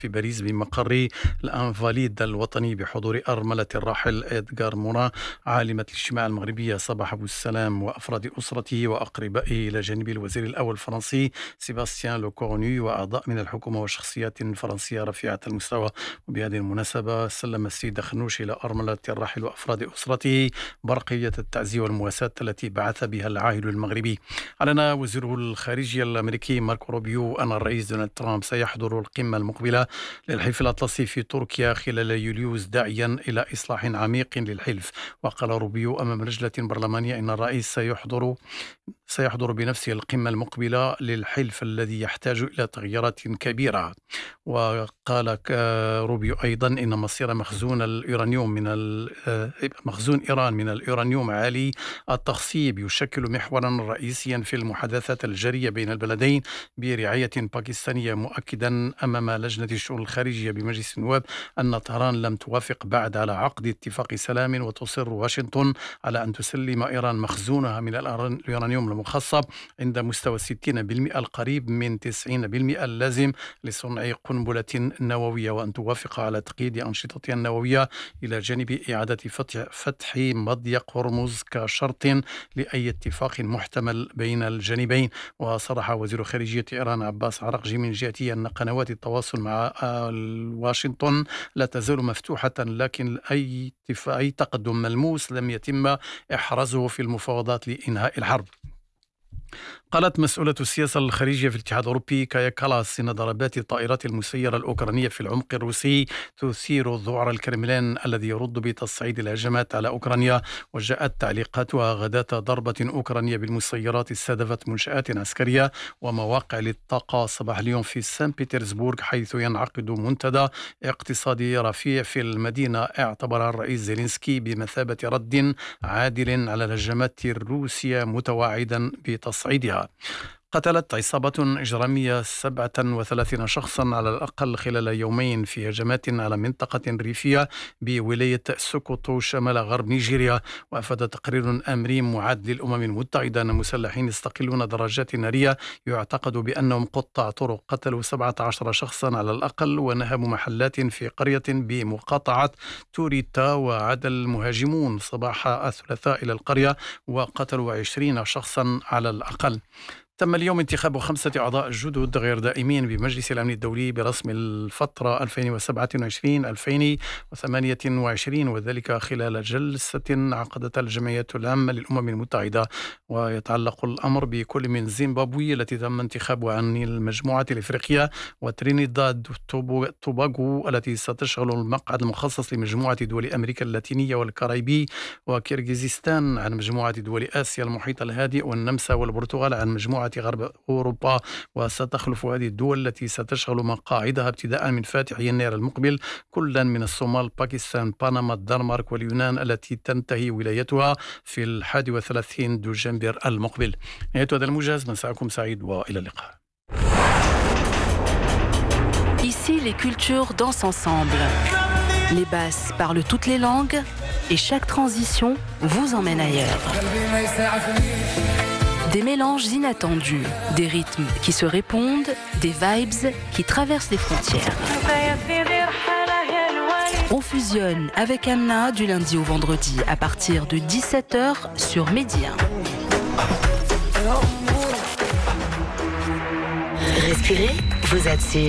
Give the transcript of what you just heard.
في باريس بمقر الأنفاليد الوطني بحضور أرملة الراحل إدغار موران عالمة الاجتماع المغربية صباح أبو السلام وأفراد أسرته وأقربائه إلى جانب الوزير الأول الفرنسي سيباستيان لوكورنو وأعضاء من الحكومة وشخصيات فرنسية رفيعة المستوى. وبهذه المناسبة سلم السيد خنوش إلى أرملة الراحل وأفراد أسرته برقية التعزية والمواساة التي بعث بها العاهل المغربي. أعلن وزير الخارجية الأمريكي ماركو روبيو أن الرئيس دونالد ترامب سيحضر القمة المقبلة للحلف الأطلسي في تركيا خلال يوليوز داعيا إلى إصلاح عميق للحلف. وقال روبيو أمام لجنة برلمانية إن الرئيس سيحضر بنفسه القمة المقبلة للحلف الذي يحتاج إلى تغييرات كبيرة. وقال روبيو أيضا إن مصير مخزون إيران من اليورانيوم عالي التخصيب يشكل محورا رئيسيا في المحادثات الجارية بين البلدين برعاية باكستانية، مؤكدا أمام لجنة الشؤون الخارجية بمجلس النواب أن طهران لم توافق بعد على عقد اتفاق سلام، وتصر واشنطن على أن تسلم إيران مخزونها من اليورانيوم المخصب عند مستوى 60% القريب من 90% اللازم لصنع قنبلة نووية، وأن توافق على تقييد أنشطتها النووية إلى جانب إعادة فتح مضيق هرمز كشرط لأي اتفاق محتمل بين الجانبين. وصرح وزير خارجية إيران عباس عراقجي من جهته أن قنوات التواصل مع واشنطن لا تزال مفتوحة، لكن أي تقدم ملموس لم يتم إحرازه في المفاوضات لإنهاء الحرب. قالت مسؤولة السياسة الخارجية في الاتحاد الأوروبي كايا كالاس إن ضربات الطائرات المسيرة الأوكرانية في العمق الروسي تثير ذعر الكرملين الذي يرد بتصعيد الهجمات على أوكرانيا. وجاءت تعليقاتها غداة ضربة أوكرانية بالمسيرات استهدفت منشآت عسكرية ومواقع للطاقة صباح اليوم في سان بطرسبورغ، حيث ينعقد منتدى اقتصادي رفيع في المدينة اعتبر الرئيس زيلينسكي بمثابة رد عادل على الهجمات الروسية، متواعدا بتصعيدها. قتلت عصابة إجرامية 37 شخصا على الأقل خلال يومين في هجمات على منطقة ريفية بولاية سوكوتو شمال غرب نيجيريا. وأفاد تقرير أمري معد للأمم المتحدة أن مسلحين يستقلون دراجات نارية يعتقد بأنهم قطاع طرق قتلوا 17 شخصا على الأقل ونهبوا محلات في قرية بمقاطعة توريتا. وعاد المهاجمون صباح الثلاثاء إلى القرية وقتلوا 20 شخصا على الأقل. تم اليوم انتخاب 5 أعضاء جدد غير دائمين بمجلس الأمن الدولي برسم الفترة 2027-2028، وذلك خلال جلسة عقدتها الجمعية العامة للأمم المتحدة. ويتعلق الأمر بكل من زيمبابوي التي تم انتخابها عن المجموعة الإفريقية، وترينيداد توباغو التي ستشغل المقعد المخصص لمجموعة دول أمريكا اللاتينية والكاريبي، وكيرغيزستان عن مجموعة دول آسيا المحيط الهادئ، والنمسا والبرتغال عن مجموعة غرب أوروبا. وستخلف هذه الدول التي ستشغل مقاعدها ابتداء من فاتح يناير المقبل كلا من الصومال، باكستان، بنما، الدنمارك واليونان التي تنتهي ولايتها في 31 دجنبر المقبل. نهاية هذا الموجز، مساءكم سعيد وإلى اللقاء. Ici, les cultures dansent ensemble. Les basses parlent toutes les langues et chaque transition vous emmène ailleurs. Des mélanges inattendus, des rythmes qui se répondent, des vibes qui traversent les frontières. On fusionne avec Anna du lundi au vendredi à partir de 17h sur Média. Respirez, vous êtes sur